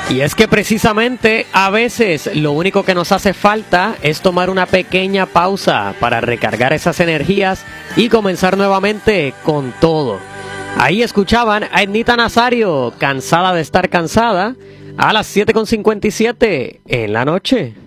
Y es que precisamente a veces lo único que nos hace falta es tomar una pequeña pausa para recargar esas energías y comenzar nuevamente con todo. Ahí escuchaban a Ednita Nazario, Cansada de estar cansada, a las 7:57 en la noche.